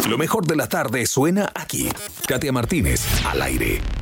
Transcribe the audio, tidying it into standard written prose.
Lo mejor de la tarde suena aquí. Katia Martínez, al aire.